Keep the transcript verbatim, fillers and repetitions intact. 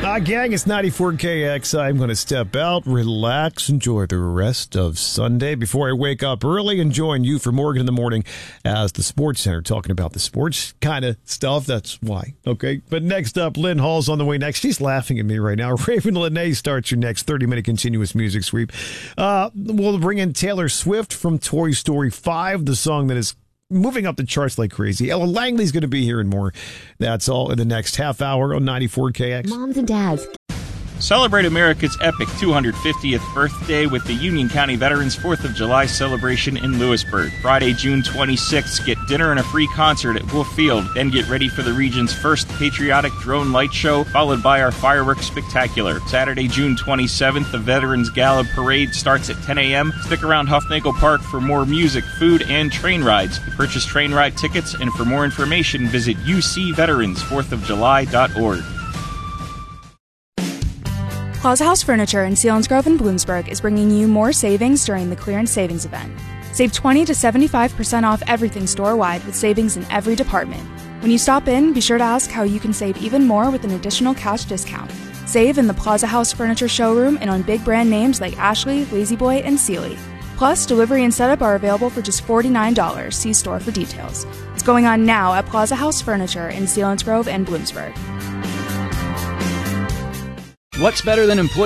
Ah, gang, it's ninety-four K X. I'm going to step out, relax, enjoy the rest of Sunday before I wake up early and join you for Morgan in the Morning as the Sports Center, talking about the sports kind of stuff. That's why, okay? But next up, Lynn Hall's on the way next. She's laughing at me right now. Raven Lene starts your next thirty-minute continuous music sweep. Uh, we'll bring in Taylor Swift from Toy Story five, the song that is moving up the charts like crazy. Ella Langley's going to be here and more. That's all in the next half hour on ninety-four K X. Moms and dads. Celebrate America's epic two hundred fiftieth birthday with the Union County Veterans fourth of July celebration in Lewisburg. Friday, June twenty-sixth, get dinner and a free concert at Wolf Field. Then get ready for the region's first patriotic drone light show, followed by our fireworks spectacular. Saturday, June twenty-seventh, the Veterans Gala Parade starts at ten a.m. Stick around Huffnagel Park for more music, food, and train rides. Purchase train ride tickets, and for more information, visit u c veterans fourth of july dot org. Plaza House Furniture in Selinsgrove and Bloomsburg is bringing you more savings during the clearance savings event. Save twenty to seventy-five percent off everything store-wide with savings in every department. When you stop in, be sure to ask how you can save even more with an additional cash discount. Save in the Plaza House Furniture showroom and on big brand names like Ashley, La-Z-Boy, and Sealy. Plus, delivery and setup are available for just forty-nine dollars. See store for details. It's going on now at Plaza House Furniture in Selinsgrove and Bloomsburg. What's better than employee